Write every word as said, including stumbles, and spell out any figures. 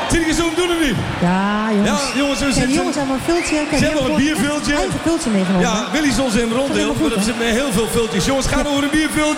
Zie zo doen het niet? Ja, jongens. Ja, jongens, we Kijk, zitten... die jongens hebben een vultje. Kijk, Ze hebben die een biervultje. Eigen vultje meegenomen. Ja, Willy is ons in rondeel, maar er zitten heel veel vultjes. Jongens, ga over een biervultje.